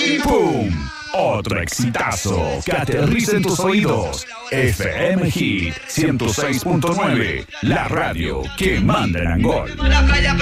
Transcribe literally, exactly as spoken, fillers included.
y ¡pum! Otro exitazo que aterriza en tus oídos. F M Hit ciento seis punto nueve, la radio que manda en Angol.